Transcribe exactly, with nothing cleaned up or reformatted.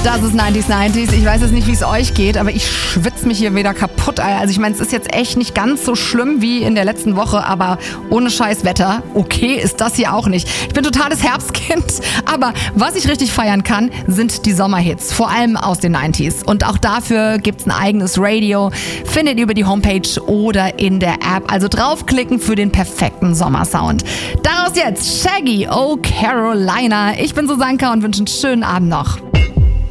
Das ist neunzig neunzig. Ich weiß jetzt nicht, wie es euch geht, aber ich schwitze mich hier wieder kaputt. Also ich meine, es ist jetzt echt nicht ganz so schlimm wie in der letzten Woche, aber ohne scheiß Wetter, okay, ist das hier auch nicht. Ich bin totales Herbstkind, aber was ich richtig feiern kann, sind die Sommerhits, vor allem aus den neunziger. Und auch dafür gibt's ein eigenes Radio, findet ihr über die Homepage oder in der App. Also draufklicken für den perfekten Sommersound. Daraus jetzt Shaggy, Oh Carolina. Ich bin Susanka und wünsche einen schönen Abend noch.